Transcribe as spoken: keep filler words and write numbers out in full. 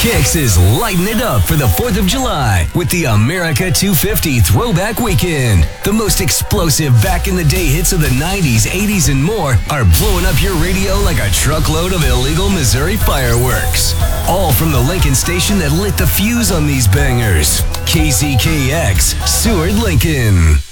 Kicks is lighting it up for the fourth of July with the America two fifty Throwback Weekend. The most explosive back-in-the-day hits of the nineties, eighties, and more are blowing up your radio like a truckload of illegal Missouri fireworks. All from the Lincoln station that lit the fuse on these bangers. K Z K X, Seward, Lincoln.